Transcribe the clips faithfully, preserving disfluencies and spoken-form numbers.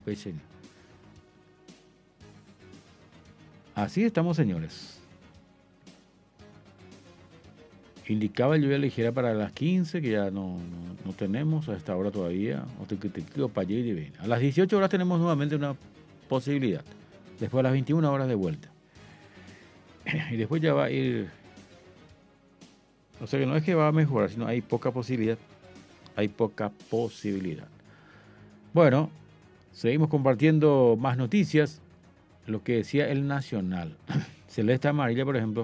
Pues, así estamos, señores. Indicaba lluvia ligera para las quince, que ya no, no, no tenemos a esta hora todavía. A las dieciocho horas tenemos nuevamente una posibilidad. Después a las veintiuna horas de vuelta. Y después ya va a ir... O sea que no es que va a mejorar, sino hay poca posibilidad. Hay poca posibilidad. Bueno, seguimos compartiendo más noticias. Lo que decía el Nacional. Celeste Amarilla, por ejemplo,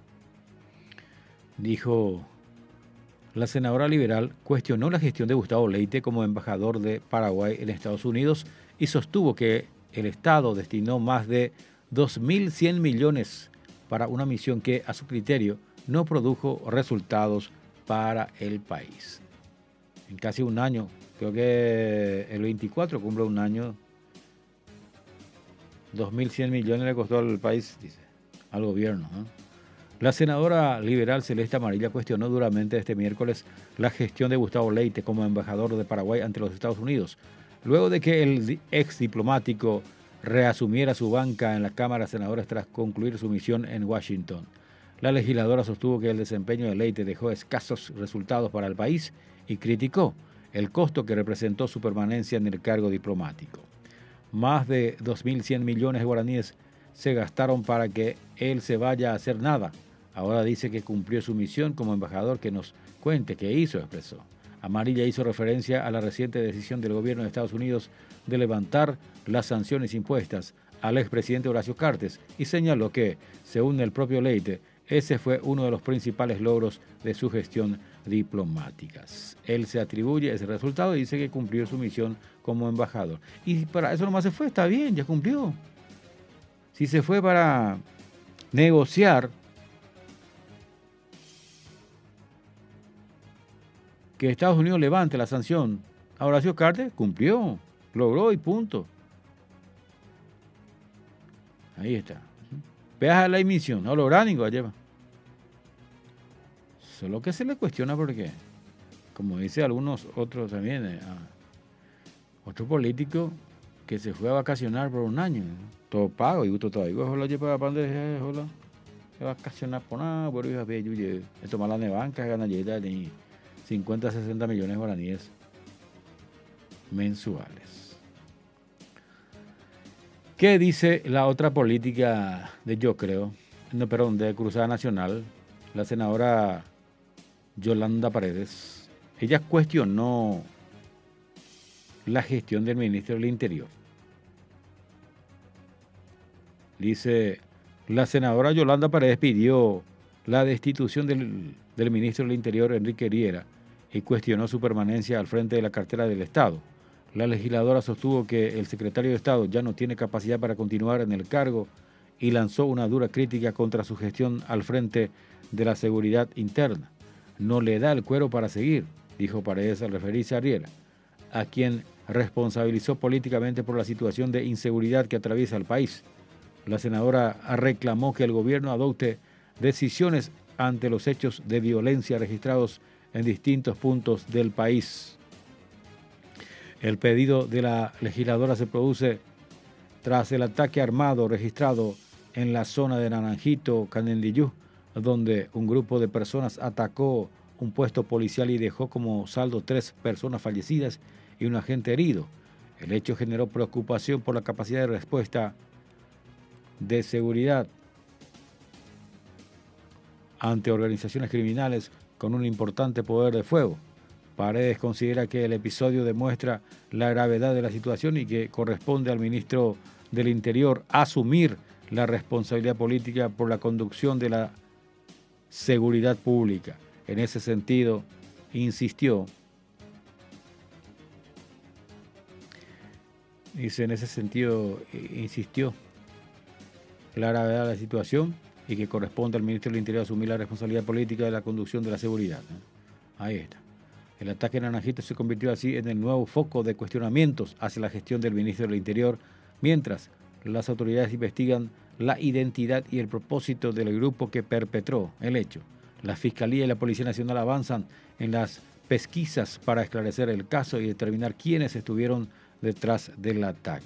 dijo: la senadora liberal cuestionó la gestión de Gustavo Leite como embajador de Paraguay en Estados Unidos y sostuvo que el Estado destinó más de dos mil cien millones para una misión que, a su criterio, no produjo resultados para el país. En casi un año, creo que el veinticuatro cumple un año, dos mil cien millones le costó al país, dice, al gobierno, ¿no? La senadora liberal Celeste Amarilla cuestionó duramente este miércoles la gestión de Gustavo Leite como embajador de Paraguay ante los Estados Unidos, luego de que el ex diplomático reasumiera su banca en la Cámara de Senadores tras concluir su misión en Washington. La legisladora sostuvo que el desempeño de Leite dejó escasos resultados para el país y criticó el costo que representó su permanencia en el cargo diplomático. Más de dos mil cien millones de guaraníes se gastaron para que él se vaya a hacer nada. Ahora dice que cumplió su misión como embajador, que nos cuente qué hizo, expresó. Amarilla hizo referencia a la reciente decisión del gobierno de Estados Unidos de levantar las sanciones impuestas al expresidente Horacio Cartes y señaló que, según el propio Leite, ese fue uno de los principales logros de su gestión diplomática. Él se atribuye ese resultado y dice que cumplió su misión como embajador. Y para eso nomás se fue, está bien, ya cumplió. Si se fue para negociar que Estados Unidos levante la sanción a Horacio Cartes, cumplió, logró y punto. Ahí está. Peaje la emisión, no logra ningún lleva. Solo que se le cuestiona porque, como dice algunos otros también, eh, otro político que se fue a vacacionar por un año, ¿no? Todo pago, y gusto todavía, hola, lleva para dónde, hola, se va a vacacionar por nada, por ir a ver, es tomar la nevanca, gana yeta, ni cincuenta, sesenta millones de guaraníes mensuales. ¿Qué dice la otra política de Yo Creo? No, perdón, de Cruzada Nacional, la senadora Yolanda Paredes. Ella cuestionó la gestión del ministro del Interior. Dice, la senadora Yolanda Paredes pidió la destitución del, del ministro del Interior, Enrique Riera, y cuestionó su permanencia al frente de la cartera del Estado. La legisladora sostuvo que el secretario de Estado ya no tiene capacidad para continuar en el cargo y lanzó una dura crítica contra su gestión al frente de la seguridad interna. No le da el cuero para seguir, dijo Paredes al referirse a Riera, a quien responsabilizó políticamente por la situación de inseguridad que atraviesa el país. La senadora reclamó que el gobierno adopte decisiones ante los hechos de violencia registrados en distintos puntos del país. El pedido de la legisladora se produce tras el ataque armado registrado en la zona de Naranjito, Canendillú, donde un grupo de personas atacó un puesto policial y dejó como saldo tres personas fallecidas y un agente herido. El hecho generó preocupación por la capacidad de respuesta de seguridad ante organizaciones criminales con un importante poder de fuego. Paredes considera que el episodio demuestra la gravedad de la situación y que corresponde al ministro del Interior asumir la responsabilidad política por la conducción de la seguridad pública. En ese sentido, insistió, dice, en ese sentido, insistió la gravedad de la situación y que corresponde al ministro del Interior asumir la responsabilidad política de la conducción de la seguridad. Ahí está. El ataque en Naranjito se convirtió así en el nuevo foco de cuestionamientos hacia la gestión del ministro del Interior, mientras las autoridades investigan la identidad y el propósito del grupo que perpetró el hecho. La Fiscalía y la Policía Nacional avanzan en las pesquisas para esclarecer el caso y determinar quiénes estuvieron detrás del ataque.